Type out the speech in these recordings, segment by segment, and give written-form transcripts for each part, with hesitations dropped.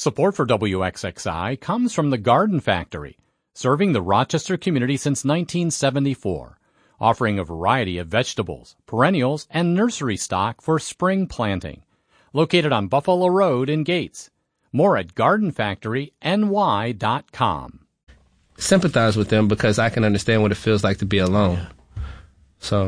Support for WXXI comes from the Garden Factory, serving the Rochester community since 1974, offering a variety of vegetables, perennials, and nursery stock for spring planting. Located on Buffalo Road in Gates. More at gardenfactoryny.com. Sympathize with them because I can understand what it feels like to be alone. So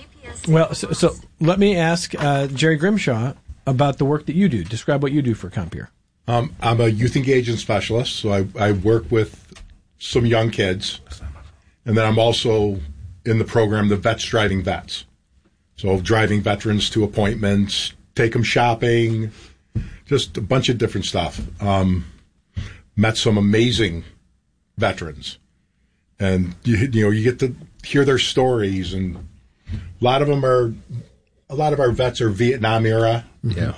let me ask Jerry Grimshaw about the work that you do. Describe what you do for Compeer. I'm a youth engagement specialist, so I work with some young kids. And then I'm also in the program, the Vets Driving Vets. So driving veterans to appointments, take them shopping, just a bunch of different stuff. Met some amazing veterans. And, you get to hear their stories. And a lot of our vets are Vietnam era. Yeah.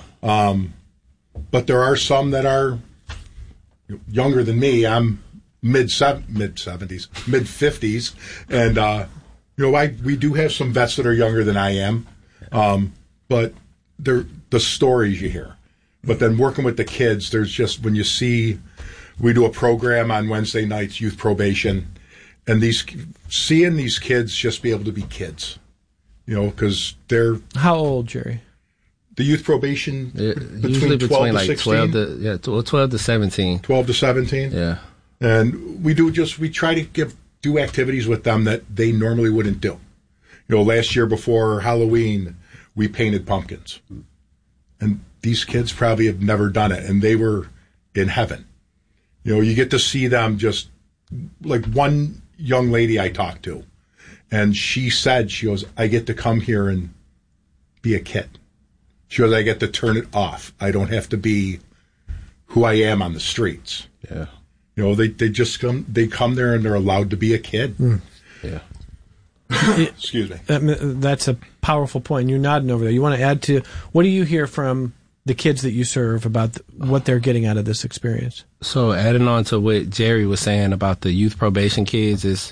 But there are some that are younger than me. I'm mid-70s, mid-50s. And, we do have some vets that are younger than I am. But they're the stories you hear. But then working with the kids, there's just, when you see, we do a program on Wednesday nights, youth probation, and seeing these kids just be able to be kids, because they're... How old, Jerry? The youth probation usually between 12 to 16. 12 to 17. 12 to 17? Yeah. And we try to do activities with them that they normally wouldn't do. Last year before Halloween, we painted pumpkins. And these kids probably have never done it, and they were in heaven. You get to see them just, like one young lady I talked to, and she goes, I get to come here and be a kid. She goes, I get to turn it off. I don't have to be who I am on the streets. Yeah. They just come there and they're allowed to be a kid. Mm. Yeah. Excuse me. That's a powerful point. You're nodding over there. You want to add to, what do you hear from the kids that you serve about what they're getting out of this experience? So adding on to what Jerry was saying about the youth probation kids is,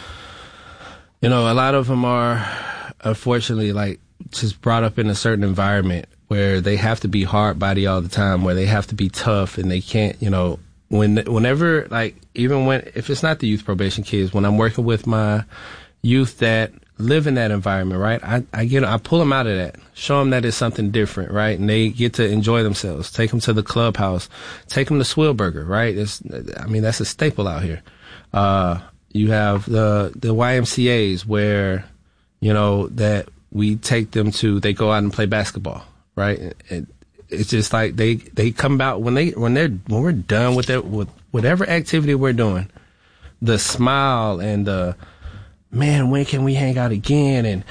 a lot of them are unfortunately just brought up in a certain environment where they have to be hard body all the time, where they have to be tough and they can't, whenever, if it's not the youth probation kids, when I'm working with my youth that live in that environment, right? I pull them out of that, show them that it's something different, right? And they get to enjoy themselves. Take them to the clubhouse, take them to Swillburger, right? That's a staple out here. You have the YMCAs where, that we take them to, they go out and play basketball, right? It's just like they come out when we're done with whatever activity we're doing, the smile and the, man, when can we hang out again? And,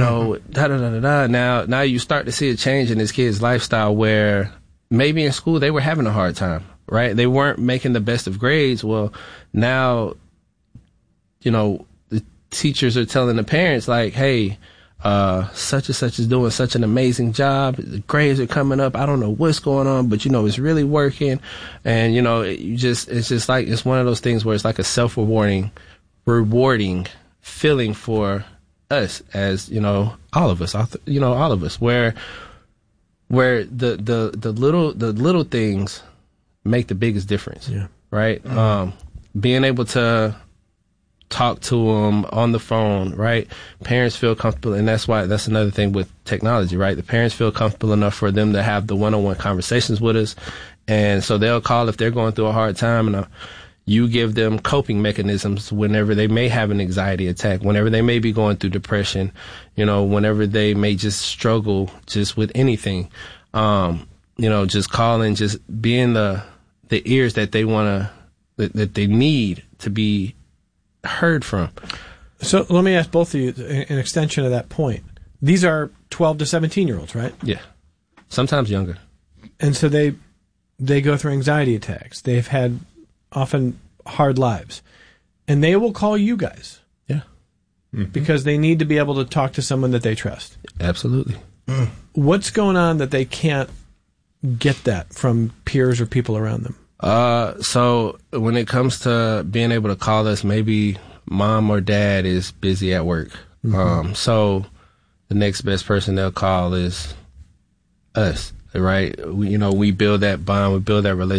Now you start to see a change in this kid's lifestyle where maybe in school they were having a hard time, right? They weren't making the best of grades. Well, now, the teachers are telling the parents hey, such and such is doing such an amazing job. The grades are coming up. I don't know what's going on, but it's really working. And, it's one of those things where it's like a rewarding feeling for us as, all of us, where the little things make the biggest difference. Yeah. Right. Being able to talk to them on the phone, right? Parents feel comfortable, and that's another thing with technology, right? The parents feel comfortable enough for them to have the one-on-one conversations with us, and so they'll call if they're going through a hard time, and you give them coping mechanisms whenever they may have an anxiety attack, whenever they may be going through depression, whenever they may just struggle just with anything, just calling, just being the ears that they that they need to be heard from. So let me ask both of you an extension of that point. These are 12 to 17-year-olds, right? Yeah. Sometimes younger. And so they go through anxiety attacks. They've had often hard lives. And they will call you guys. Yeah. Mm-hmm. Because they need to be able to talk to someone that they trust. Absolutely. What's going on that they can't get that from peers or people around them? So when it comes to being able to call us, maybe mom or dad is busy at work. Mm-hmm. So the next best person they'll call is us, right? We build that bond, we build that relationship.